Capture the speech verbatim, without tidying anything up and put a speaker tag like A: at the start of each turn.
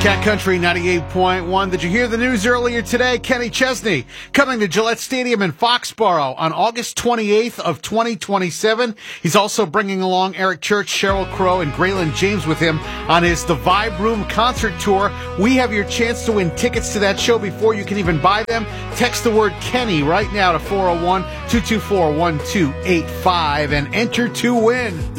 A: Cat Country ninety-eight point one. Did you hear the news earlier today? Kenny Chesney coming to Gillette Stadium in Foxborough on August twenty-eighth of twenty twenty-seven. He's also bringing along Eric Church, Sheryl Crow, and Graylin James with him on his The Vibe Room concert tour. We have your chance to win tickets to that show before you can even buy them. Text the word Kenny right now to four oh one, two two four, one two eight five and enter to win.